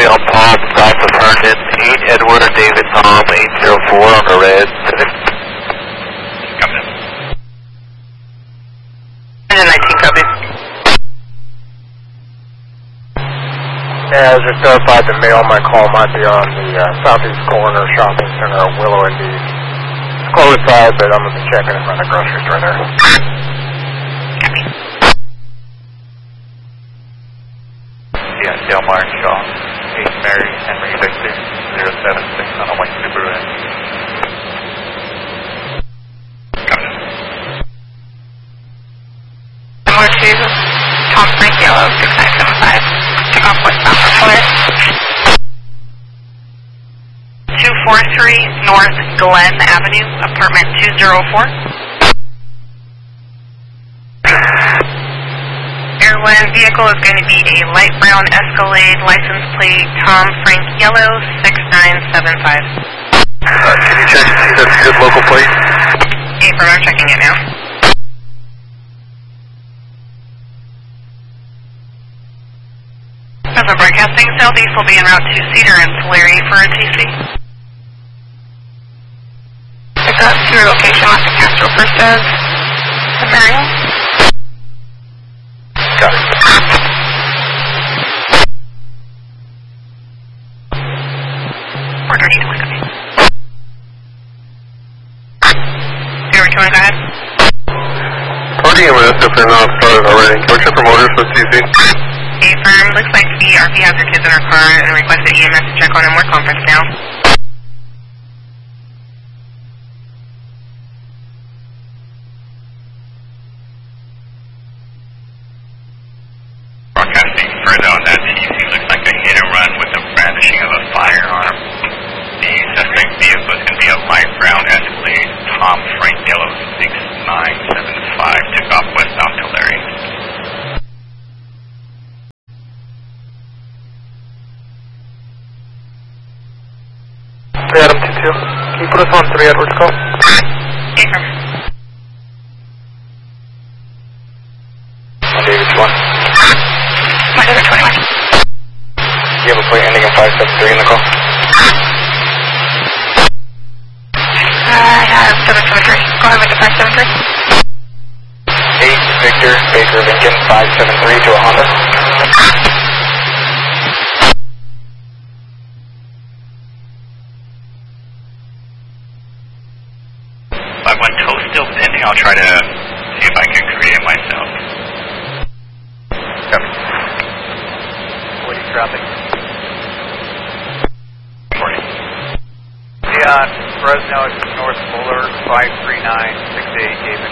on Palm, south of Herndon, 8 Edward David Tom, 804 on the red. Coming in. And 19, copy. Yeah, I was just notified the mail my call might be on the southeast corner shopping center of Willow and Dean. It's closed side, but I'm going to be checking in front of the grocery store there. Copy. Yeah, Dale Martin Shaw, 8 Mary Henry Victor, 076 on a white Subaru. Coming in. Similar to Tom Frank Yellow, 6975. Took off westbound for Fuller. 243 North Glen Avenue, apartment 204. Airline vehicle is going to be a light brown Escalade, license plate Tom Frank Yellow, 6975. Can you check to see that's a good local plate? Affirm, I'm checking it now. As we're broadcasting, southeast will be en route to Cedar and Tulare for a TC. Pick up to your location off the Castro First as the Marion. Got it. Order need to look at me. Zero, go ahead. Parking MS if they're not started already. What's your promoters with TC? Affirm, looks like the RP has her kids in her car and requested EMS to check on him. We're conference now. Broadcasting further on that TC, looks like a hit and run with the brandishing of a firearm. The suspect vehicle is going to be a light brown Escalade, Tom Frank Yellow, 6975, took off westbound Tulare. Adam 22. Can you put us on 3 Edwards call? Affirm. David 1. My David 21. Do you have a plate ending in 573 in the call? I have 773. Go ahead with the 573. 8 Victor Baker Lincoln 573 to a Honda. 51 tow still pending. I'll try to see if I can create it myself. Copy. What are you dropping? Morning. Leon, Fresno, North Fuller, 53968, David